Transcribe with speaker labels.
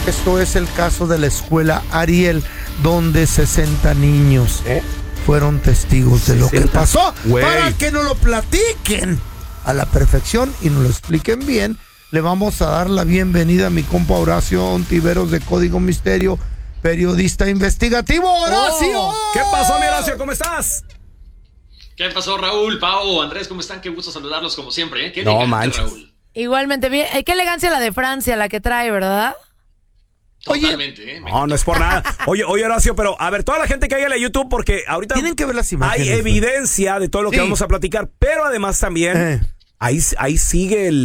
Speaker 1: Esto es el caso de la escuela Ariel, donde 60 niños fueron testigos de lo que pasó. Para que nos lo platiquen a la perfección y nos lo expliquen bien, le vamos a dar la bienvenida a mi compa Horacio Ontiveros de Código Misterio, periodista investigativo. ¡Horacio!
Speaker 2: ¿Qué pasó, mi Horacio? ¿Cómo estás?
Speaker 3: ¿Qué pasó, Raúl, Pau, Andrés? ¿Cómo están? Qué gusto saludarlos como siempre, ¿eh? Qué
Speaker 2: No
Speaker 3: elegante,
Speaker 2: manches.
Speaker 3: Raúl.
Speaker 4: Igualmente, bien. Qué elegancia la de Francia, la que trae, ¿verdad?
Speaker 3: Totalmente, ¿eh?
Speaker 2: No es por nada. Oye, Horacio, pero a ver, toda la gente que haya en YouTube, porque ahorita
Speaker 1: Tienen que ver las imágenes.
Speaker 2: hay evidencia de todo lo que vamos a platicar, pero además también ahí sigue el